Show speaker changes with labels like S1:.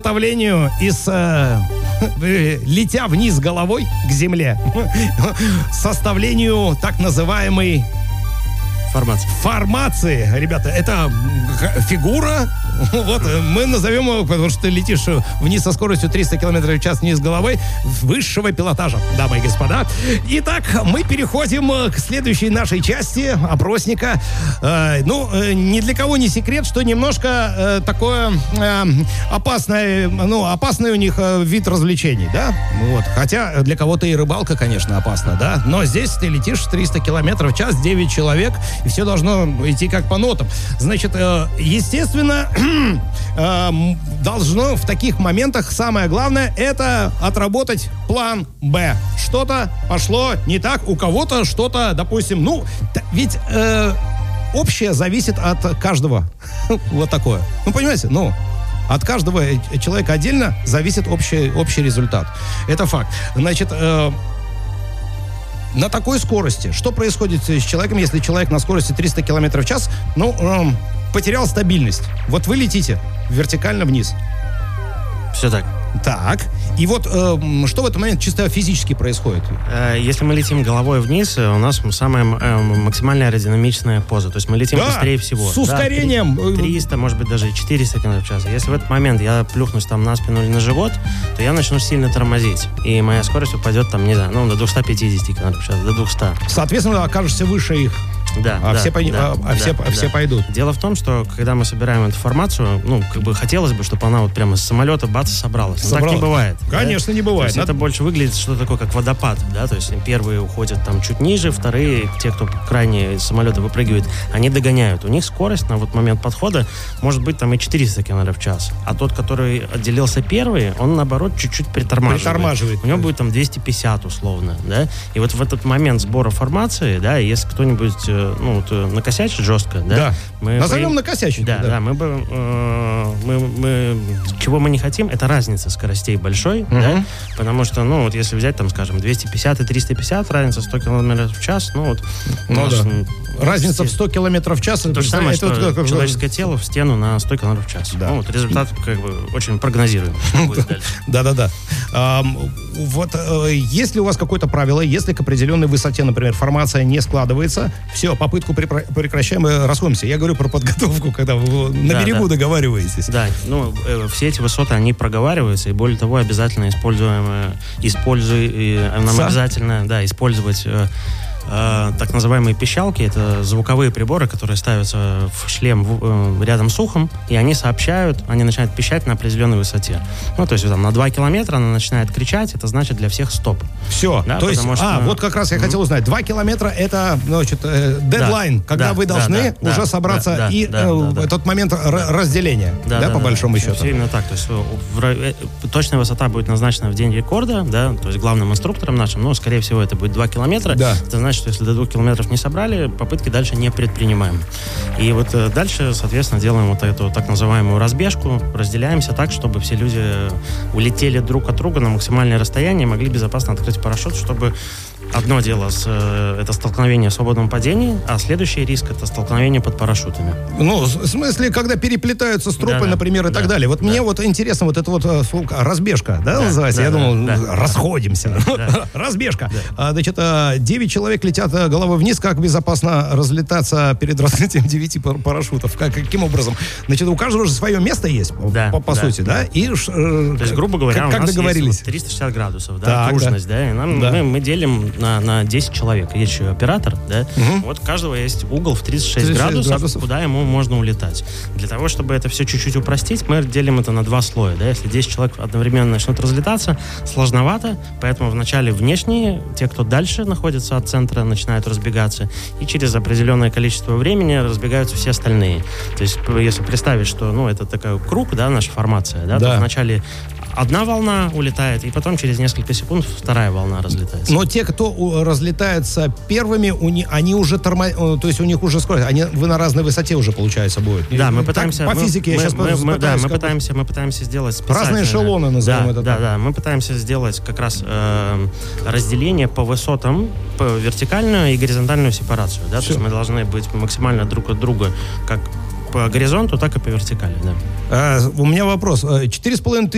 S1: составлению летя вниз головой к земле, составлению так называемой формации. Ребята, это фигура. Вот, мы назовем его, потому что ты летишь вниз со скоростью 300 км в час вниз головой высшего пилотажа, дамы и господа. Итак, мы переходим к следующей нашей части опросника. Ни для кого не секрет, что немножко такое опасный у них вид развлечений, да? Вот. Хотя для кого-то и рыбалка, конечно, опасна, да? Но здесь ты летишь 300 км в час, 9 человек, и все должно идти как по нотам. Значит, естественно, должно в таких моментах самое главное это отработать план Б. Что-то пошло не так, у кого-то что-то, допустим, ведь общее зависит от каждого. Вот такое. Понимаете, от каждого человека отдельно зависит общий результат. Это факт. Значит, на такой скорости, что происходит с человеком, если человек на скорости 300 км в час, потерял стабильность? Вот вы летите вертикально вниз.
S2: Все так.
S1: Так. И вот что в этот момент чисто физически происходит?
S2: Если мы летим головой вниз, у нас самая максимальная аэродинамичная поза. То есть мы летим быстрее всего.
S1: С ускорением.
S2: 300, может быть, даже 400 км в час. Если в этот момент я плюхнусь там на спину или на живот, то я начну сильно тормозить. И моя скорость упадет там, не знаю, до 250 км в час, до 200.
S1: Соответственно, окажешься выше их. Все пойдут.
S2: Дело в том, что когда мы собираем информацию, хотелось бы, чтобы она вот прямо с самолета бац собралась. Но так не бывает.
S1: Конечно, не бывает.
S2: То есть это больше выглядит что-то такое, как водопад, да, то есть первые уходят там чуть ниже, вторые, те, кто крайне с самолета выпрыгивает, они догоняют. У них скорость на вот момент подхода может быть там и 400 км в час. А тот, который отделился первый, он наоборот чуть-чуть притормаживает. У него будет там 250 условно, да. И вот в этот момент сбора формации, да, если кто-нибудь накосячит жестко, да.
S1: Назовем накосячить.
S2: Да, мы чего мы не хотим, это разница скоростей большой, да, потому что, если взять, там, скажем, 250 и 350, разница 100 км в час,
S1: разница в 100 км в час.
S2: То же самое, что человеческое тело в стену на 100 км в час. Да. Результат очень прогнозируем.
S1: Да. Вот если у вас какое-то правило, если к определенной высоте, например, формация не складывается, все, попытку прекращаем и расходимся. Я говорю про подготовку, когда вы на берегу договариваетесь.
S2: Да, все эти высоты, они проговариваются, и более того, обязательно обязательно использовать так называемые пищалки. Это звуковые приборы, которые ставятся в шлем рядом с ухом, и они начинают пищать на определенной высоте. То есть там на 2 километра она начинает кричать, это значит для всех стоп.
S1: Все. Да, то есть, вот как раз я хотел узнать. 2 километра это, дедлайн, когда вы должны уже собраться и тот момент разделения, по большому счету.
S2: Все именно так. То есть точная высота будет назначена в день рекорда, да, то есть главным инструктором нашим, скорее всего, это будет 2 километра. Да. Это значит, что если до 2 километров не собрали, попытки дальше не предпринимаем. И вот дальше, соответственно, делаем вот эту так называемую разбежку, разделяемся так, чтобы все люди улетели друг от друга на максимальное расстояние, могли безопасно открыть парашют, чтобы одно дело это столкновение в свободном падении, а следующий риск это столкновение под парашютами.
S1: В смысле, когда переплетаются стропы, например, и так далее. Вот мне интересно вот эта вот разбежка, называется? Я думал, расходимся. Разбежка. Значит, 9 человек летят головой вниз. Как безопасно разлетаться перед разлетием 9 парашютов? Каким образом? Значит, у каждого же свое место есть, по сути, да? И,
S2: то есть, грубо говоря, у нас есть 360 градусов, окружность, да? И мы делим на 10 человек. Есть еще оператор, да? Вот у каждого есть угол в 36 градусов, куда ему можно улетать. Для того, чтобы это все чуть-чуть упростить, мы делим это на 2 слоя, да? Если 10 человек одновременно начнут разлетаться, сложновато, поэтому вначале внешние, те, кто дальше находится от центра, начинают разбегаться, и через определенное количество времени разбегаются все остальные. То есть, если представить, что, это такой круг, да, наша формация, да, то вначале одна волна улетает, и потом через несколько секунд вторая волна разлетается.
S1: Но те, кто разлетаются первыми, они уже то есть у них уже скорость, вы на разной высоте уже, получается, будет.
S2: Да, мы пытаемся...
S1: По физике я сейчас
S2: мы пытаемся сделать специально...
S1: Разные эшелоны, назовем это так.
S2: Да, мы пытаемся сделать как раз разделение по высотам, по вертикальную и горизонтальную сепарацию, да, то есть мы должны быть максимально друг от друга как по горизонту, так и по вертикали, да.
S1: У меня вопрос. 4,5